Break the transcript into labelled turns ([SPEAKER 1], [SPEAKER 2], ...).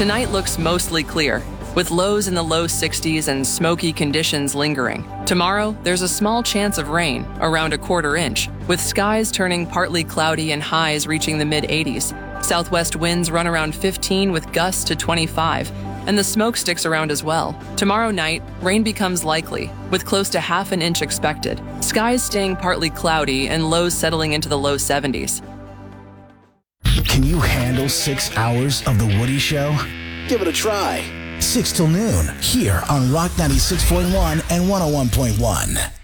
[SPEAKER 1] Tonight looks mostly clear, with lows in the low 60s and smoky conditions lingering. Tomorrow, there's a small chance of rain, around a quarter inch, with skies turning partly cloudy and highs reaching the mid-80s. Southwest winds run around 15 with gusts to 25, and the smoke sticks around as well. Tomorrow night, rain becomes likely, with close to half an inch expected. Skies staying partly cloudy and lows settling into the low 70s.
[SPEAKER 2] Can you handle 6 hours of The Woody Show? Give it a try. 6 till noon, here on Rock 96.1 and 101.1.